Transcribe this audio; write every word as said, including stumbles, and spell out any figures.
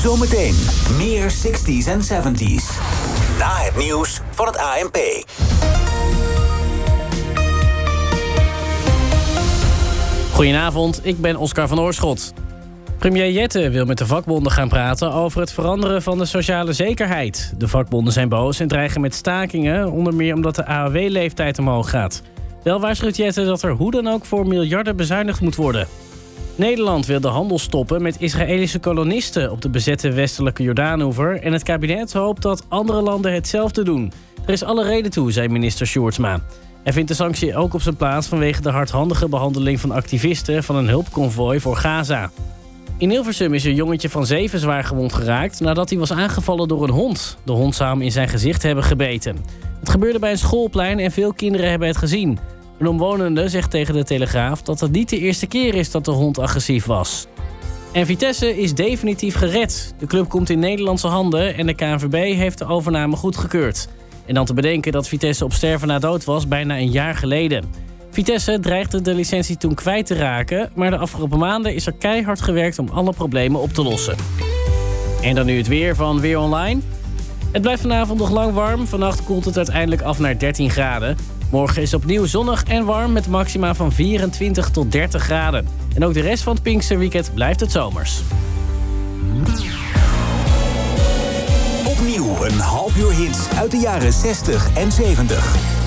Zometeen meer zestig's en zeventig's. Na het nieuws van het A N P. Goedenavond, ik ben Oscar van Oorschot. Premier Jette wil met de vakbonden gaan praten over het veranderen van de sociale zekerheid. De vakbonden zijn boos en dreigen met stakingen, onder meer omdat de A O W-leeftijd omhoog gaat. Wel waarschuwt Jette dat er hoe dan ook voor miljarden bezuinigd moet worden. Nederland wil de handel stoppen met Israëlische kolonisten op de bezette westelijke Jordaanoever en het kabinet hoopt dat andere landen hetzelfde doen. Er is alle reden toe, zei minister Sjoerdsma. Hij vindt de sanctie ook op zijn plaats vanwege de hardhandige behandeling van activisten van een hulpconvooi voor Gaza. In Hilversum is een jongetje van zeven zwaar gewond geraakt nadat hij was aangevallen door een hond. De hond zou hem in zijn gezicht hebben gebeten. Het gebeurde bij een schoolplein en veel kinderen hebben het gezien. Een omwonende zegt tegen de Telegraaf dat het niet de eerste keer is dat de hond agressief was. En Vitesse is definitief gered. De club komt in Nederlandse handen en de K N V B heeft de overname goedgekeurd. En dan te bedenken dat Vitesse op sterven na dood was bijna een jaar geleden. Vitesse dreigde de licentie toen kwijt te raken, maar de afgelopen maanden is er keihard gewerkt om alle problemen op te lossen. En dan nu het weer van Weer Online. Het blijft vanavond nog lang warm. Vannacht koelt het uiteindelijk af naar dertien graden. Morgen is opnieuw zonnig en warm met maxima van vierentwintig tot dertig graden. En ook de rest van het Pinksterweekend blijft het zomers. Opnieuw een half uur hits uit de jaren zestig en zeventig.